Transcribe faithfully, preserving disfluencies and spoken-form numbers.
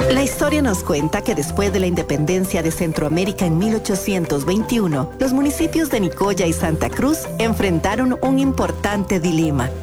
La historia nos cuenta que después de la independencia de Centroamérica en mil ochocientos veintiuno, los municipios de Nicoya y Santa Cruz enfrentaron un importante dilema.